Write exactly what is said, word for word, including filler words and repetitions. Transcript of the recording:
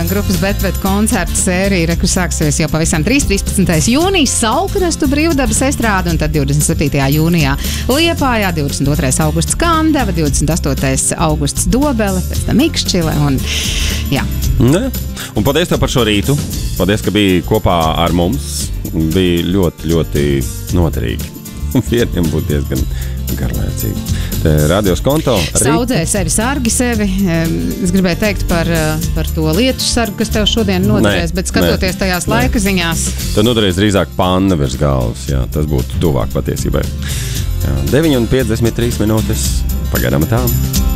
grupas Bet Bet koncertu sērija, kur sāksies jau pavisam drīz, trīspadsmitais jūnijas Saulkrastu brīvdabas estrāde, un tad divdesmit septītajā jūnijā Liepājā, divdesmit otrais augusts Kandava, divdesmit astotais augusts Dobele, pēc tam Ikšķile, un jā. Ne? Un paldies tev par šo rītu. Paldies, ka biji kopā ar mums. Bija ļoti, ļoti noderīgi. Vieniem būtu diezgan garlaicīgi. Radios konto. Saudzē sevi, sargi sevi. Es gribēju teikt par, par to lietu sargu, kas tev šodien noderēs, bet skatoties nē, tajās nē. laika ziņās. Tad noderēs drīzāk panna virs galvas. Jā, tas būtu tuvāk patiesībai. deviņi un piecdesmit trīs minūtes. Pagaidām tā.